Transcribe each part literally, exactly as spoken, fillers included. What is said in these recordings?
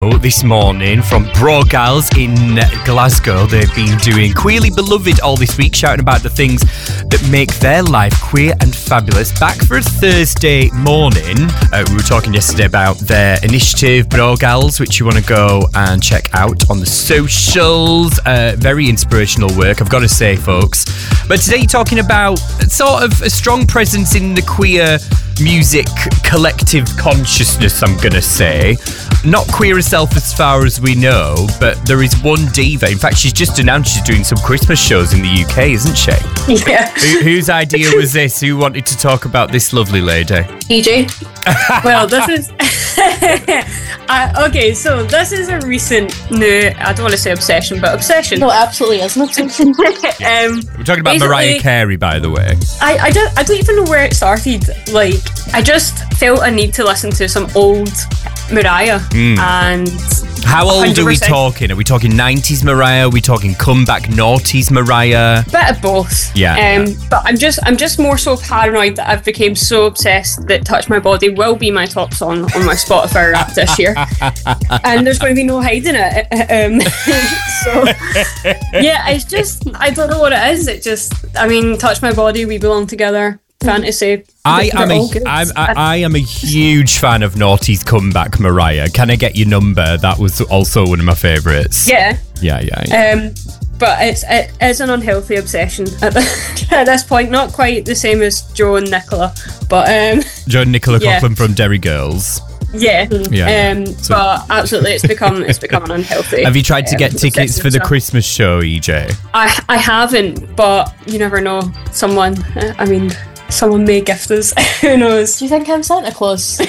this morning from Brogals in Glasgow. They've been doing Queerly Beloved all this week, shouting about the things that make their life queer and fabulous. Back for a Thursday morning. Uh, we were talking yesterday about their initiative, Brogals, which you want to go and check out on the socials. Uh, very inspirational work, I've got to say, folks. But today, talking about sort of a strong presence in the queer music collective consciousness, I'm going to say. Not queer herself as far as we know, but there is one diva. In fact, she's just announced she's doing some Christmas shows in the U K, isn't she? Yeah. Who, whose idea was this? Who wanted to talk about this lovely lady? E J. Well, this is... uh, okay, so this is a recent new, I don't want to say obsession, but obsession. No, absolutely isn't. um, We're talking about Mariah Carey, by the way. I, I, don't, I don't even know where it started. Like, I just felt a need to listen to some old Mariah. Mm. And how old one hundred percent are we talking? Are we talking nineties Mariah? Are we talking comeback noughties Mariah? Bit of both. Yeah, um, yeah. But I'm just I'm just more so paranoid that I've become so obsessed that Touch My Body will be my top song on my Spotify Wrapped this year. And there's going to be no hiding it. Um, so, yeah, it's just, I don't know what it is. It just, I mean, Touch My Body, We Belong Together, Fantasy. I am a, I'm, I, I am a huge fan of Naughty's comeback Mariah. Can I Get Your Number? That was also one of my favourites. Yeah. Yeah, yeah, yeah. Um, but it's it is an unhealthy obsession at, the, at this point. Not quite the same as Joe and Nicola, but um, Joe and Nicola yeah. Coughlan from Derry Girls. Yeah, yeah, um, yeah. So, but absolutely, it's become it's become unhealthy. Have you tried to um, get tickets for the stuff. Christmas show, E J? I I haven't, but you never know. Someone, uh, I mean, someone may gift us. Who knows? Do you think I'm Santa Claus?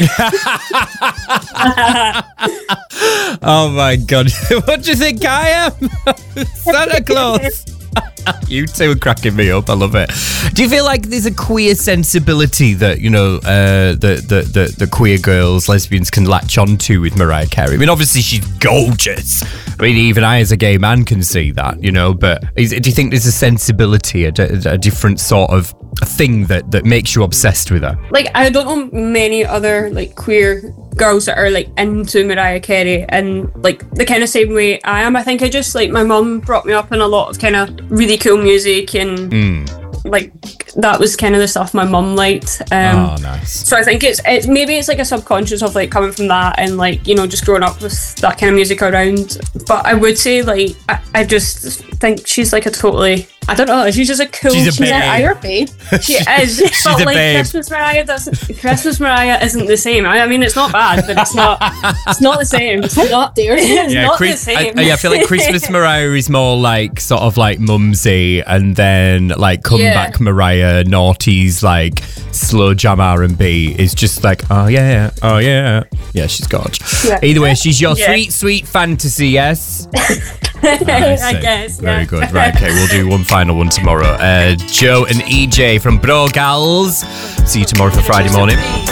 Oh my God! What do you think I am? Santa Claus. You two are cracking me up. I love it. Do you feel like there's a queer sensibility that, you know, uh, the, the, the, the queer girls, lesbians can latch onto with Mariah Carey? I mean, obviously she's gorgeous. I mean, even I as a gay man can see that, you know, but is, do you think there's a sensibility, a, a different sort of thing that, that makes you obsessed with her? Like, I don't know many other, like, queer girls that are, like, into Mariah Carey and, like, the kind of same way I am. I think I just, like, my mum brought me up in a lot of kind of really cool music and mm. like that was kind of the stuff my mum liked. Um, oh, nice. So I think it's it's maybe it's like a subconscious of like coming from that and like, you know, just growing up with that kind of music around. But I would say like I, I just think she's like a totally, I don't know, she's just a cool, she's a she's babe. an Irish babe. She is. She's but a like babe. Christmas Mariah doesn't Christmas Mariah isn't the same. I, I mean it's not bad, but it's not it's not the same. It's not dear. It's yeah, not Chris, the same. I, yeah, I feel like Christmas Mariah is more like sort of like mumsy, and then like comeback Yeah. Mariah, naughty's like slow jam R and B is just like, oh yeah, oh yeah. Yeah, she's gorgeous. Yeah. Either way, she's your yeah. sweet, sweet fantasy, yes? I guess. Very yeah. good. Right, okay, we'll do one final one tomorrow. Uh, Joe and E J from Brogals. See you tomorrow for Friday morning.